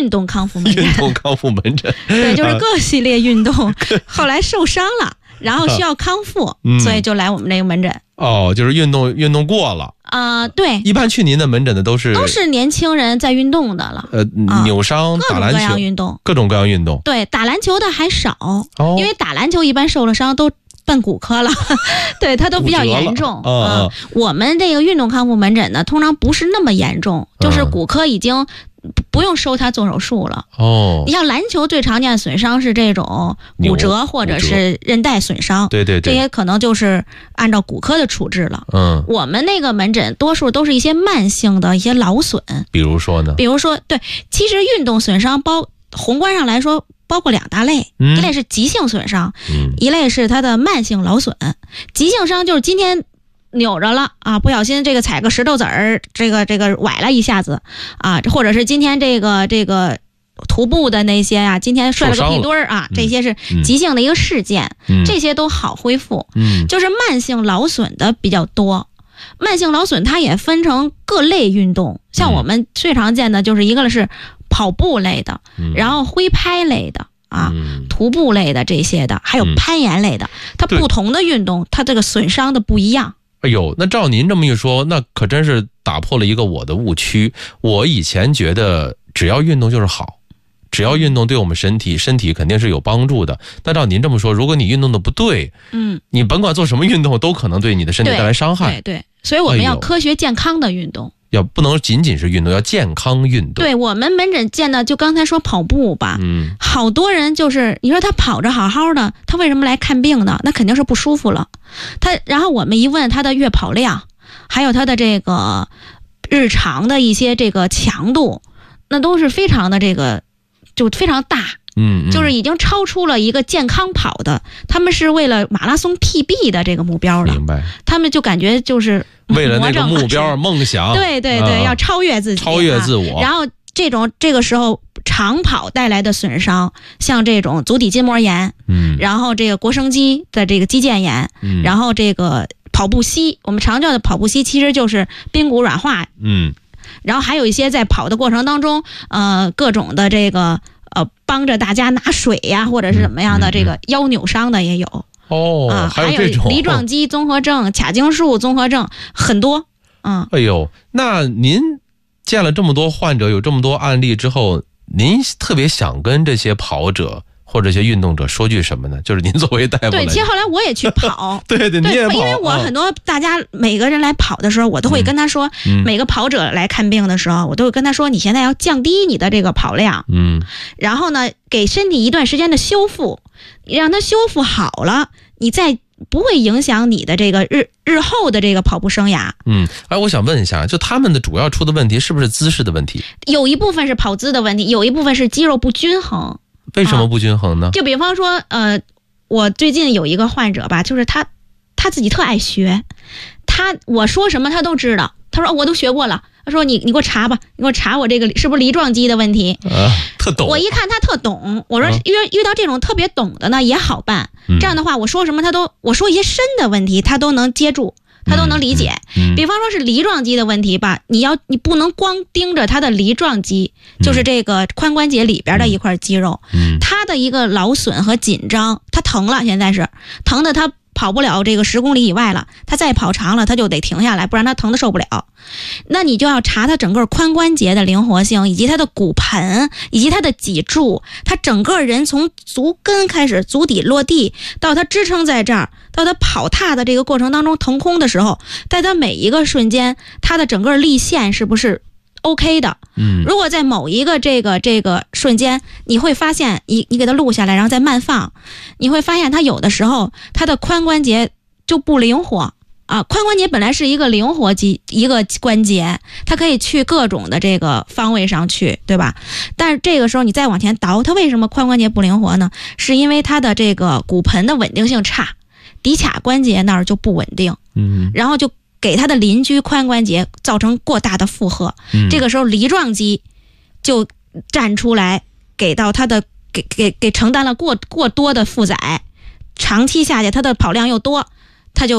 运动康复门诊。 运动康复门诊， 对，就是各系列运动，后来受伤了，然后需要康复，所以就来我们这个门诊。 哦，就是运动过了。 对， 一般去您的门诊的都是年轻人在运动的了。 扭伤、打篮球， 各种各样运动， 各种各样运动。 对，打篮球的还少，因为打篮球一般受了伤都奔骨科了，对，它都比较严重。我们这个运动康复门诊呢，通常不是那么严重，就是骨科已经不用收他做手术了。你像篮球最常见的损伤是这种骨折或者是韧带损伤， 对，这些可能就是按照骨科的处置了。我们那个门诊多数都是一些慢性的一些劳损。比如说，对，其实运动损伤宏观上来说包括2大类，一类是急性损伤，一类是它的慢性劳损。急性伤就是今天扭着了不小心这个踩个石头子儿，这个崴了一下子或者是今天这个徒步的那些今天摔了个屁墩儿这些是急性的一个事件，这些都好恢复。就是慢性劳损的比较多。慢性劳损它也分成各类运动，像我们最常见的就是一个是跑步类的，然后挥拍类的徒步类的这些的，还有攀岩类的，它不同的运动它这个损伤的不一样。 哎呦，那照您这么一说，那可真是打破了一个我的误区。我以前觉得只要运动就是好，只要运动对我们身体肯定是有帮助的。但照您这么说，如果你运动的不对，你甭管做什么运动都可能对你的身体带来伤害。 对，所以我们要科学健康的运动。 不能仅仅是运动，要健康运动。 对，我们门诊见的，就刚才说跑步吧，好多人就是你说他跑着好好的，他为什么来看病呢？那肯定是不舒服了。然后我们一问他的月跑量，还有他的这个日常的一些这个强度，那都是非常的就非常大。就是已经超出了一个健康跑的，他们是为了马拉松 PB 的这个目标了。明白。他们就感觉就是为了那个目标梦想。 对，要超越自己， 超越自我。 然后这个时候长跑带来的损伤，像这种足底筋膜炎，然后这个腘绳肌的这个肌腱炎，然后这个跑步膝，我们常叫的跑步膝其实就是髌骨软化。然后还有一些在跑的过程当中，各种的这个帮着大家拿水呀，或者是什么样的这个腰扭伤的也有。还有这种梨状肌综合症、髂胫束综合症很多。 哎呦，那您见了这么多患者，有这么多案例之后，您特别想跟这些跑者或者这些运动者说句什么呢？就是您作为大夫， 对，其实后来我也去跑， 对，你也跑， 因为我很多大家每个人来跑的时候，我都会跟他说，每个跑者来看病的时候，我都会跟他说，你现在要降低你的这个跑量，然后呢，给身体一段时间的修复，让它修复好了，你再不会影响你的这个日后的这个跑步生涯。 我想问一下，就他们的主要出的问题是不是姿势的问题？ 有一部分是跑姿的问题，有一部分是肌肉不均衡。 为什么不均衡呢？ 就比方说，我最近有一个患者吧，就是他自己特爱学，我说什么他都知道。他说我都学过了。他说你给我查吧，你给我查我这个是不是梨状肌的问题。 特懂。 我一看他特懂，我说遇到这种特别懂的呢也好办。这样的话，我说什么我说一些深的问题他都能接住。他都能理解。比方说是梨状肌的问题吧，你不能光盯着他的梨状肌，就是这个髋关节里边的一块肌肉，他的一个劳损和紧张，他疼了，现在是疼的他跑不了这个10公里以外了，他再跑长了他就得停下来，不然他疼的受不了。那你就要查他整个髋关节的灵活性，以及他的骨盆，以及他的脊柱，他整个人从足跟开始，足底落地到他支撑在这儿，到他跑踏的这个过程当中腾空的时候，在他每一个瞬间他的整个力线是不是 OK 的。如果在某一个这个瞬间，你会发现你给他录下来然后再慢放，你会发现他有的时候他的髋关节就不灵活啊。髋关节本来是一个灵活一个关节，它可以去各种的这个方位上去，对吧？但是这个时候你再往前倒，它为什么髋关节不灵活呢？是因为它的这个骨盆的稳定性差，骶髂关节那儿就不稳定，然后就给他的邻居髋关节造成过大的负荷，这个时候梨状肌就站出来，给到他的给承担了过多的负载，长期下去他的跑量又多，他就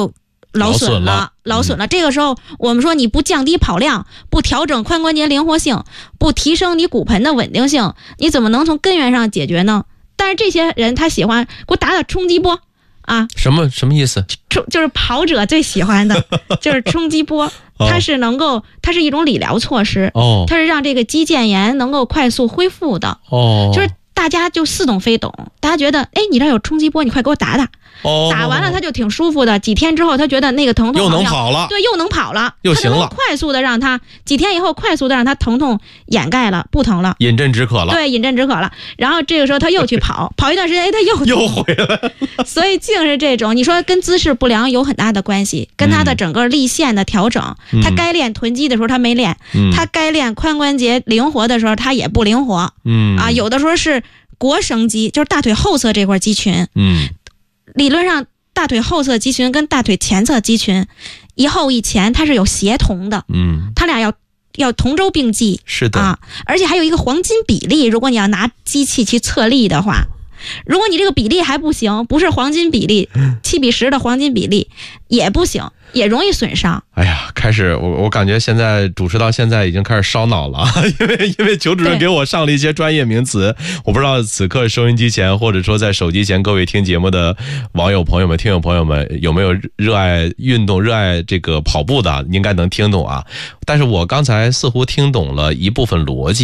劳损了。这个时候我们说你不降低跑量，不调整髋关节灵活性，不提升你骨盆的稳定性，你怎么能从根源上解决呢？但是这些人他喜欢给我打冲击波啊， 什么意思？ 就是跑者最喜欢的就是冲击波。它是一种理疗措施，它是让这个肌腱炎能够快速恢复的。就是大家就似懂非懂，大家觉得，哎，你这有冲击波，你快给我打打。打完了他就挺舒服的，几天之后他觉得那个疼痛又能跑了， 对，又能跑了， 又行了， 快速的让他几天以后快速的让他疼痛掩盖了，不疼了， 饮鸩止渴了。 对，饮鸩止渴了。然后这个时候他又去跑一段时间，哎，他又回来。 所以竟是这种，你说跟姿势不良有很大的关系，跟他的整个力线的调整，他该练臀肌的时候他没练，他该练髋关节灵活的时候他也不灵活。有的时候是腘绳肌，就是大腿后侧这块肌群。理论上大腿后侧肌群跟大腿前侧肌群一后一前它是有协同的，它俩要同舟并济。 是的啊，而且还有一个黄金比例，如果你要拿机器去测力的话，如果你这个比例还不行，不是黄金比例7:10的黄金比例也不行，也容易损伤。 哎呀，开始我感觉现在主持到现在已经开始烧脑了，因为裘主任给我上了一些专业名词，我不知道此刻收音机前或者说在手机前各位听节目的网友朋友们、听友朋友们有没有热爱运动、热爱这个跑步的，应该能听懂啊。但是我刚才似乎听懂了一部分逻辑。